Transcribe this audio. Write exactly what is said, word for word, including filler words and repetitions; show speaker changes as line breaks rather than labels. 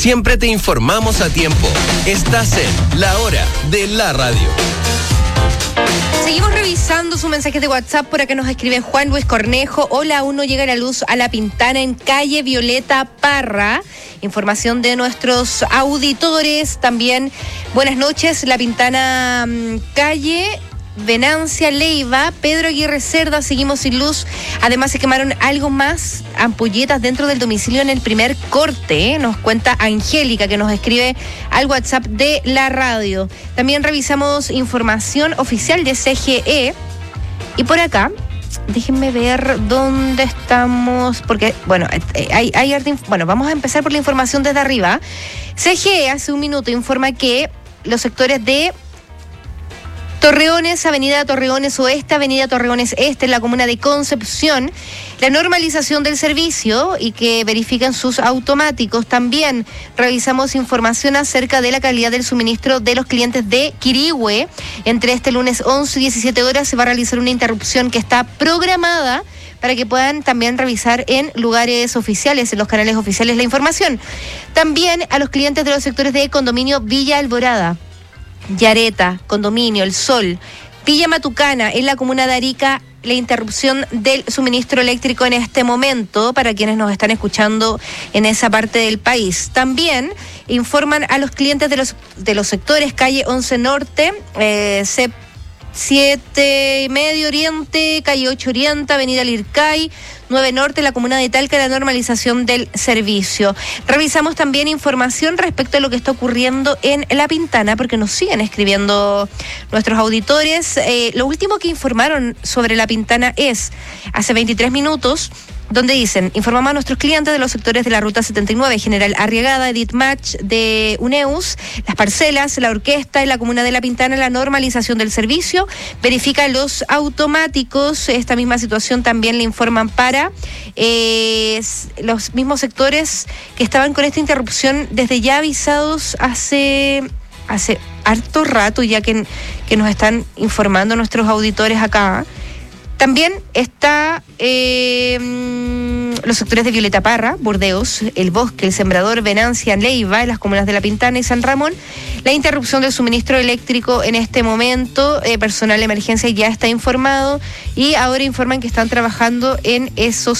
siempre te informamos a tiempo. Estás en La Hora de la Radio.
Seguimos revisando sus mensajes de WhatsApp. Por acá nos escribe Juan Luis Cornejo. Hola, aún no llega la luz a La Pintana en calle Violeta Parra. Información de nuestros auditores. También, buenas noches, La Pintana, calle Venancia Leiva, Pedro Aguirre Cerda, seguimos sin luz. Además se quemaron algo más, ampolletas dentro del domicilio en el primer corte, ¿eh? Nos cuenta Angélica, que nos escribe al WhatsApp de la radio. También revisamos información oficial de C G E. Y por acá, déjenme ver dónde estamos, porque, bueno, hay, hay bueno, vamos a empezar por la información desde arriba. C G E hace un minuto informa que los sectores de Torreones, Avenida Torreones Oeste, Avenida Torreones Este, en la comuna de Concepción, la normalización del servicio y que verifican sus automáticos. También revisamos información acerca de la calidad del suministro de los clientes de Quirihue. Entre este lunes once y diecisiete horas se va a realizar una interrupción que está programada para que puedan también revisar en lugares oficiales, en los canales oficiales, la información. También a los clientes de los sectores de condominio Villa Alborada, Yareta, Condominio, El Sol, Villa Matucana, en la comuna de Arica, la interrupción del suministro eléctrico en este momento para quienes nos están escuchando en esa parte del país. También informan a los clientes de los, de los sectores calle once Norte, eh, C siete y medio Oriente, calle ocho Oriente, avenida Lircay, nueve Norte, la comuna de Talca, la normalización del servicio. Revisamos también información respecto a lo que está ocurriendo en La Pintana, porque nos siguen escribiendo nuestros auditores. Eh, lo último que informaron sobre La Pintana es, hace veintitrés minutos, donde dicen, informamos a nuestros clientes de los sectores de la Ruta setenta y nueve, General Arriagada, Edith Match de UNEUS, Las Parcelas, La Orquesta en la comuna de La Pintana, la normalización del servicio, verifica los automáticos. Esta misma situación también le informan para eh, los mismos sectores que estaban con esta interrupción desde ya avisados hace, hace harto rato, ya que, que nos están informando nuestros auditores acá. También está eh, los sectores de Violeta Parra, Burdeos, El Bosque, El Sembrador, Venancia, Leiva, en las comunas de La Pintana y San Ramón. La interrupción del suministro eléctrico en este momento, eh, personal de emergencia ya está informado y ahora informan que están trabajando en esos